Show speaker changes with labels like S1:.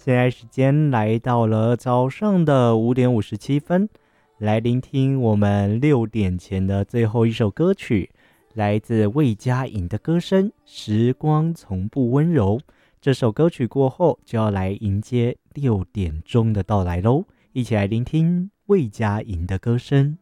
S1: 现在时间来到了早上的5:57，来聆听我们6点前的最后一首歌曲，来自魏佳莹的歌声《时光从不温柔》。这首歌曲过后，就要来迎接6点钟的到来喽，一起来聆听魏佳莹的歌声。